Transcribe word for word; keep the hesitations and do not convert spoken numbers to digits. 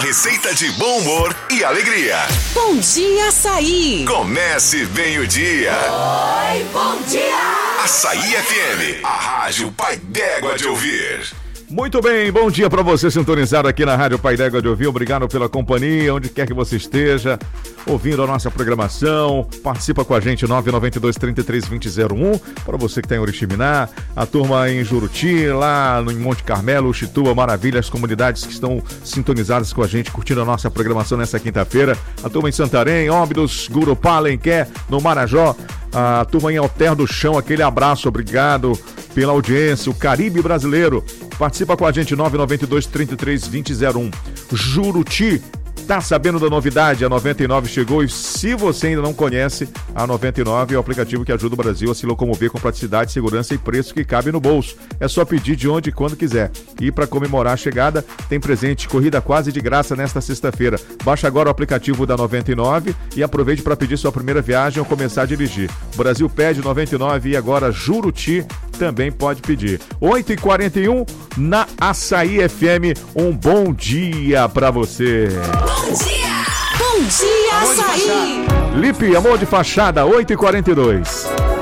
receita de bom humor e alegria. Bom dia, Açaí. Comece bem o dia. Oi, bom dia. Açaí F M, a rádio pai d'égua de ouvir. Muito bem, bom dia para você sintonizado aqui na Rádio Pai d'Égua de Ouvir. Obrigado pela companhia, onde quer que você esteja, ouvindo a nossa programação. Participa com a gente, nove nove dois, três três, dois zero zero um, para você que está em Oriximiná, a turma em Juruti, lá no Monte Carmelo, Chituba, Maravilha, as comunidades que estão sintonizadas com a gente, curtindo a nossa programação nessa quinta-feira. A turma em Santarém, Óbidos, Gurupá, Lenqué, no Marajó, a turma em Alter do Chão, aquele abraço, obrigado pela audiência, o Caribe brasileiro. Participa com a gente, nove nove dois, três três, dois zero zero um. Juruti, tá sabendo da novidade? A noventa e nove chegou e se você ainda não conhece, a noventa e nove é o aplicativo que ajuda o Brasil a se locomover com praticidade, segurança e preço que cabe no bolso. É só pedir de onde e quando quiser. E para comemorar a chegada, tem presente, corrida quase de graça nesta sexta-feira. Baixa agora o aplicativo da noventa e nove e aproveite para pedir sua primeira viagem ou começar a dirigir. O Brasil pede noventa e nove e agora Juruti também pode pedir. oito e quarenta e um na Açaí F M. Um bom dia para você. Bom dia! Bom dia, Açaí! Lipe, amor de fachada, oito e quarenta e dois.